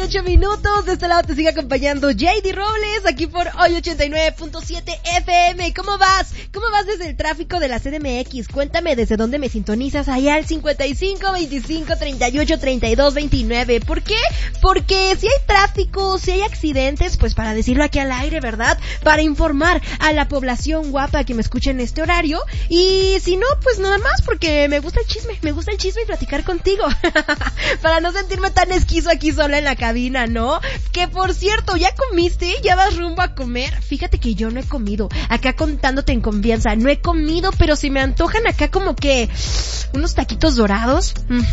38 minutos. De este lado te sigue acompañando JD Robles, aquí por hoy 89.7 FM. ¿Cómo vas? ¿Cómo vas desde el tráfico de la CDMX? Cuéntame desde dónde me sintonizas, allá al 55 25 38 32 29. ¿Por qué? Porque si hay tráfico, si hay accidentes, pues para decirlo aquí al aire, ¿verdad? Para informar a la población guapa que me escucha en este horario. Y si no, pues nada más porque me gusta el chisme y platicar contigo. Para no sentirme tan esquizo aquí sola en la cabina, ¿no? Que por cierto, ¿ya comiste? ¿Ya vas rumbo a comer? Fíjate que yo no he comido. Acá contándote en confianza, no he comido, pero si me antojan acá como que unos taquitos dorados.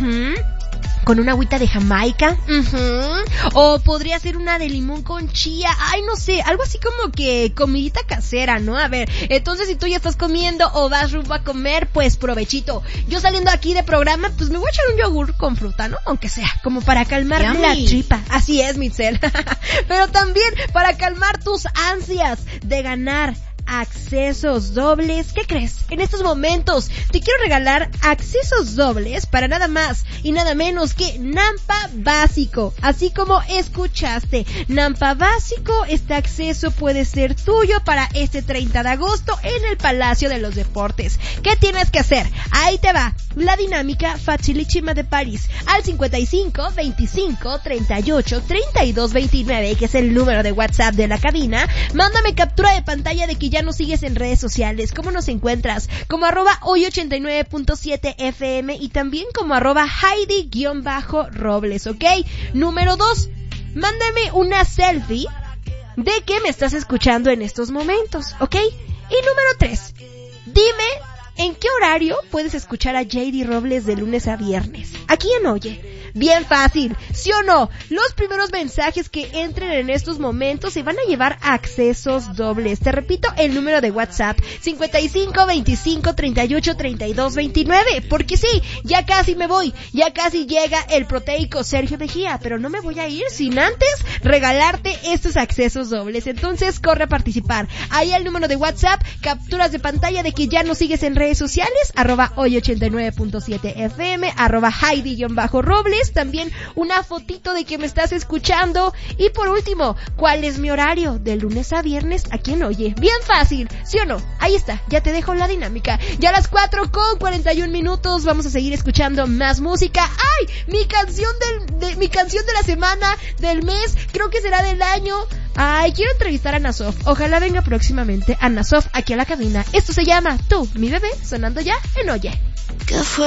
Con una agüita de Jamaica. O podría ser una de limón con chía. Ay, no sé, algo así como que comidita casera, ¿no? A ver, entonces si tú ya estás comiendo o vas rumbo a comer, pues provechito. Yo saliendo aquí de programa, pues me voy a echar un yogur con fruta, ¿no? Aunque sea, como para calmar la tripa. Así es, Mitzel. Pero también para calmar tus ansias de ganar accesos dobles. ¿Qué crees? En estos momentos te quiero regalar accesos dobles para nada más y nada menos que Nampa Básico. Así como escuchaste, Nampa Básico, este acceso puede ser tuyo para este 30 de agosto en el Palacio de los Deportes. ¿Qué tienes que hacer? Ahí te va la dinámica facilísima de París al 55 25 38 32 29, que es el número de WhatsApp de la cabina. Mándame captura de pantalla de que ya nos sigues en redes sociales. ¿Cómo nos encuentras? Como @hoy89.7 FM y también como @Heidi_Robles, ¿ok? Número 2, mándame una selfie de que me estás escuchando en estos momentos, ¿ok? Y número 3, dime en qué horario puedes escuchar a JD Robles de lunes a viernes. Aquí en Oye. Bien fácil, ¿sí o no? Los primeros mensajes que entren en estos momentos se van a llevar accesos dobles. Te repito el número de WhatsApp, 55 25 38 32 29. Porque sí, ya casi me voy, ya casi llega el proteico Sergio Mejía, pero no me voy a ir sin antes regalarte estos accesos dobles. Entonces corre a participar. Ahí el número de WhatsApp, capturas de pantalla de que ya nos sigues en redes sociales, @hoy89.7 FM, @Heidi_Robles. También una fotito de que me estás escuchando. Y por último, ¿cuál es mi horario? De lunes a viernes aquí en Oye. Bien fácil, ¿sí o no? Ahí está, ya te dejo la dinámica. Ya a las 4:41 minutos vamos a seguir escuchando más música. ¡Ay! Mi canción de la semana, del mes, creo que será del año. Ay, quiero entrevistar a Nasof. Ojalá venga próximamente a Nasof aquí a la cabina. Esto se llama Tú, mi bebé, sonando ya en Oye. ¿Qué fue